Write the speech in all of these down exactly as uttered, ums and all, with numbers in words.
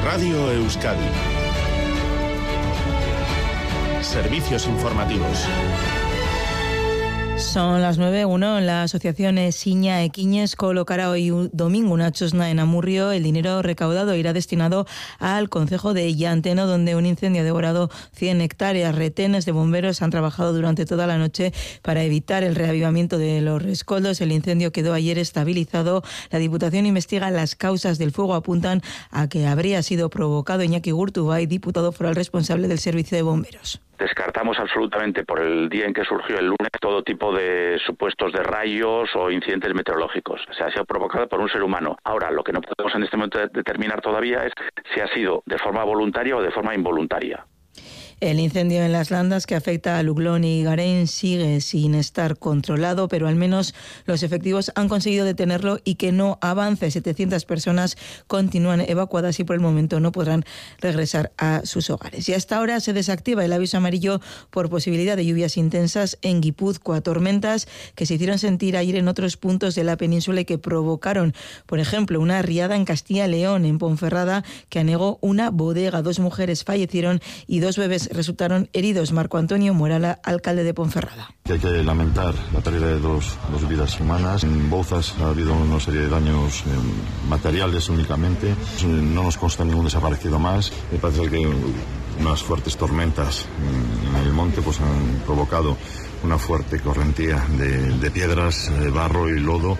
Radio Euskadi. Servicios informativos. Son las nueve uno. La asociación Siña Equiñes colocará hoy domingo una chosna en Amurrio. El dinero recaudado irá destinado al concejo de Llanteno, donde un incendio ha devorado cien hectáreas. Retenes de bomberos han trabajado durante toda la noche para evitar el reavivamiento de los rescoldos. El incendio quedó ayer estabilizado. La Diputación investiga las causas del fuego. Apuntan a que habría sido provocado. Iñaki Gurtubay, diputado foral responsable del servicio de bomberos. Descartamos absolutamente por el día en que surgió el lunes todo tipo de supuestos de rayos o incidentes meteorológicos. O sea, ha sido provocado por un ser humano. Ahora, lo que no podemos en este momento determinar todavía es si ha sido de forma voluntaria o de forma involuntaria. El incendio en Las Landas, que afecta a Luglón y Garén, sigue sin estar controlado, pero al menos los efectivos han conseguido detenerlo y que no avance. setecientas personas continúan evacuadas y por el momento no podrán regresar a sus hogares. Y hasta ahora se desactiva el aviso amarillo por posibilidad de lluvias intensas en Guipúzcoa, tormentas que se hicieron sentir ayer en otros puntos de la península y que provocaron, por ejemplo, una riada en Castilla y León, en Ponferrada, que anegó una bodega. Dos mujeres fallecieron y dos bebés resultaron heridos. Marco Antonio Morala, alcalde de Ponferrada. Hay que lamentar la pérdida de dos, dos vidas humanas. En Bouzas ha habido una serie de daños eh, materiales únicamente. No nos consta ningún desaparecido más. Me parece que unas fuertes tormentas en el monte pues han provocado una fuerte correntía de, de piedras, de barro y lodo.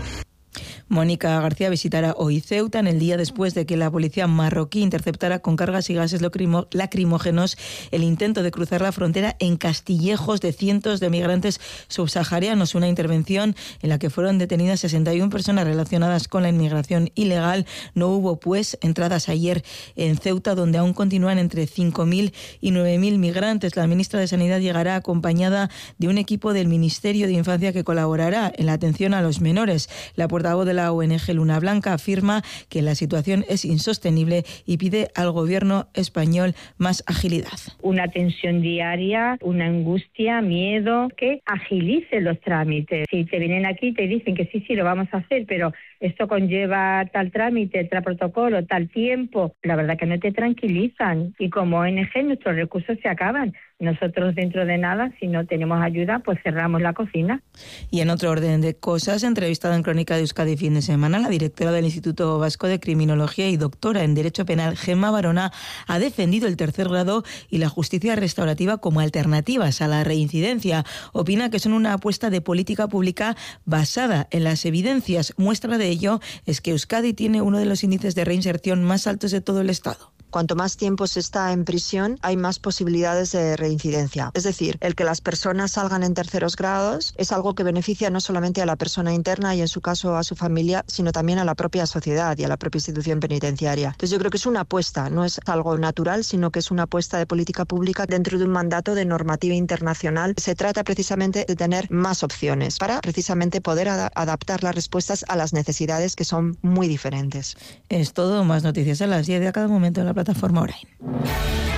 Mónica García visitará hoy Ceuta en el día después de que la policía marroquí interceptara con cargas y gases lacrimógenos el intento de cruzar la frontera en Castillejos de cientos de migrantes subsaharianos. Una intervención en la que fueron detenidas sesenta y una personas relacionadas con la inmigración ilegal. No hubo, pues, entradas ayer en Ceuta, donde aún continúan entre cinco mil y nueve mil migrantes. La ministra de Sanidad llegará acompañada de un equipo del Ministerio de Infancia que colaborará en la atención a los menores. La portavoz de la La O N G Luna Blanca afirma que la situación es insostenible y pide al gobierno español más agilidad. Una tensión diaria, una angustia, miedo, que agilice los trámites. Si te vienen aquí y te dicen que sí, sí, lo vamos a hacer, pero esto conlleva tal trámite, tal protocolo, tal tiempo, la verdad que no te tranquilizan. Y como O N G nuestros recursos se acaban. Nosotros dentro de nada, si no tenemos ayuda, pues cerramos la cocina. Y en otro orden de cosas, entrevistada en Crónica de Euskadi fin de semana, la directora del Instituto Vasco de Criminología y doctora en Derecho Penal, Gemma Barona, ha defendido el tercer grado y la justicia restaurativa como alternativas a la reincidencia. Opina que son una apuesta de política pública basada en las evidencias. Muestra de ello es que Euskadi tiene uno de los índices de reinserción más altos de todo el Estado. Cuanto más tiempo se está en prisión, hay más posibilidades de reincidencia. Es decir, el que las personas salgan en terceros grados es algo que beneficia no solamente a la persona interna y en su caso a su familia, sino también a la propia sociedad y a la propia institución penitenciaria. Entonces yo creo que es una apuesta, no es algo natural, sino que es una apuesta de política pública dentro de un mandato de normativa internacional. Se trata precisamente de tener más opciones para precisamente poder ad- adaptar las respuestas a las necesidades que son muy diferentes. Es todo, más noticias a las diez de a cada momento en la plataforma Orain.